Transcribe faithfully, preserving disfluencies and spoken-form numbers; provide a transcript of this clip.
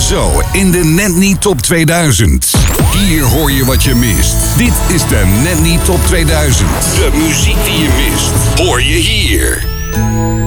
Zo in de Net Niet Top tweeduizend. Hier hoor je wat je mist. Dit is de Net Niet Top tweeduizend. De muziek die je mist, hoor je hier.